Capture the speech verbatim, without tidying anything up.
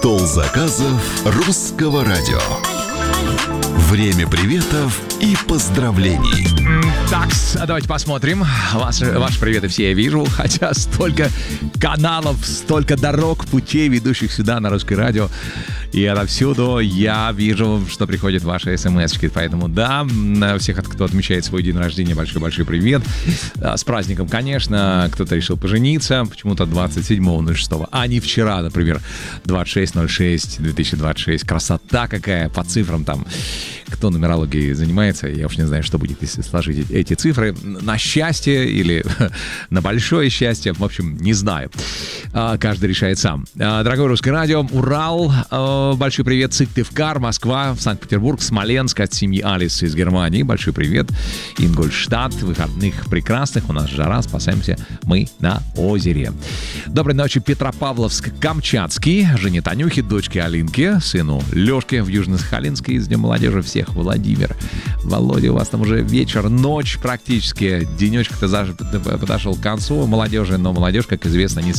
Стол заказов русского радио. Время приветов и поздравлений. Так, давайте посмотрим. Ваши, ваши приветы все я вижу, хотя столько каналов, столько дорог, путей, ведущих сюда на русское радио. И отовсюду я вижу, что приходят ваши смс-очки. Поэтому да, всех, кто отмечает свой день рождения, большой-большой привет. С праздником, конечно. Кто-то решил пожениться, почему-то двадцать седьмого ноль шестого, а не вчера, например, двадцать шестого ноль шестого две тысячи двадцать шесть. Красота какая по цифрам там. Кто нумерологией занимается, я уж не знаю, что будет, если сложить эти цифры на счастье или на большое счастье. В общем, не знаю. Каждый решает сам. Дорогое русское радио, Урал, большой привет, Сыктывкар, Москва, Санкт-Петербург, Смоленск, от семьи Алис из Германии. Большой привет. Ингольштадт, выходных прекрасных. У нас жара, спасаемся мы на озере. Доброй ночи, Петропавловск-Камчатский, жене Танюхе, дочке Алинке, сыну Лешке в Южно-Сахалинске. С Днем молодежи всех, Владимир. Володя, у вас там уже вечер, ночь практически. Денечек-то подошел к концу молодежи, но молодежь, как известно, не